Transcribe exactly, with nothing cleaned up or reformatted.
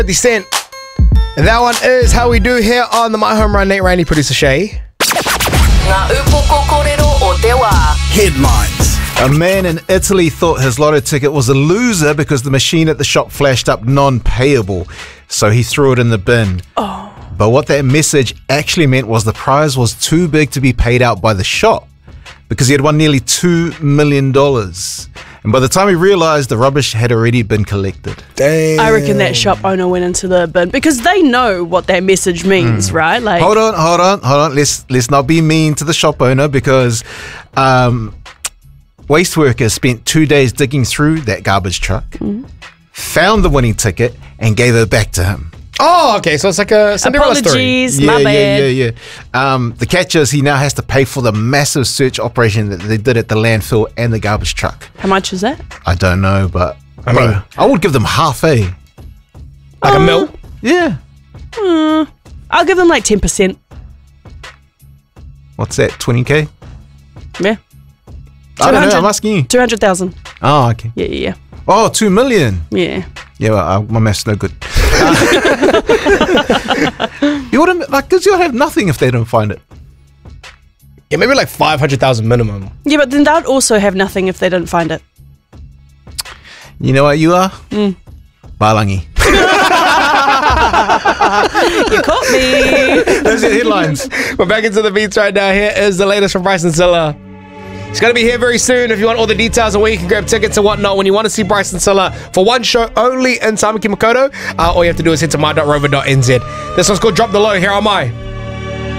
fifty Cent. And that one is how we do here on the My Home Run. Nate Randy, producer Shay. Headlines. A man in Italy thought his lotto ticket was a loser because the machine at the shop flashed up non-payable, so he threw it in the bin. Oh. But what that message actually meant was the prize was too big to be paid out by the shop because he had won nearly two million dollars. And by the time he realised, the rubbish had already been collected. Damn. I reckon that shop owner went into the bin because they know what that message means, mm. right? Like, hold on, hold on, hold on. Let's let's not be mean to the shop owner because um, waste workers spent two days digging through that garbage truck, mm. found the winning ticket, and gave it back to him. Oh, okay. So it's like a Cinderella Apologies, story. my yeah, bad. Yeah, yeah, yeah. Um, the catch is he now has to pay for the massive search operation that they did at the landfill and the garbage truck. How much is that? I don't know, but I bro, mean, I would give them half, eh? Like uh, a mil? Yeah. Uh, I'll give them like ten percent. What's that, twenty K? Yeah. I don't know, I'm asking you. two hundred thousand. Oh, okay. Yeah, yeah, Oh, two million. yeah. Yeah, well, uh, my math's no good. You wouldn't, like, because you'll have nothing if they don't find it. Yeah, maybe like five hundred thousand minimum. Yeah, but then they'd also have nothing if they didn't find it. You know what you are? Mm. Balangi. You caught me. Those are the headlines. We're back into the beats right now. Here is the latest from Bryson Tiller. He's going to be here very soon. If you want all the details on where you can grab tickets and whatnot, when you want to see Bryson Tiller for one show only in Tamaki Makaurau, uh, all you have to do is head to my dot rover dot n z. This one's called Drop the Low here on My